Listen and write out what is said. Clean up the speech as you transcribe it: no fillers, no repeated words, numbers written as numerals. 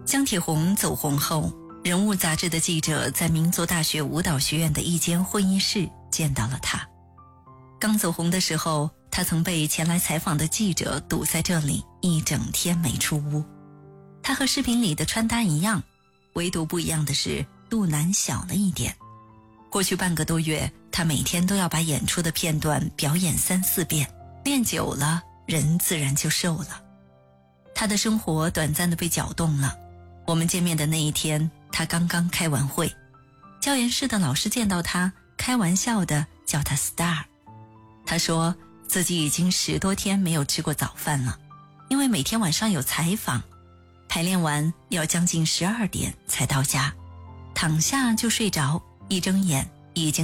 江铁红走红后，人物杂志的记者在民族大学舞蹈学院的一间会议室见到了他。刚走红的时候，他曾被前来采访的记者堵在这里一整天没出屋。他和视频里的穿搭一样，唯独不一样的是肚腩小了一点。过去半个多月，他每天都要把演出的片段表演3-4遍，练久了，人自然就瘦了。他的生活短暂地被搅动了。我们见面的那一天，他刚刚开完会，教研室的老师见到他，开玩笑地叫他 Star。 他说自己已经10多天没有吃过早饭了，因为每天晚上有采访，排练完要将近12点才到家，躺下就睡着，一睁眼已经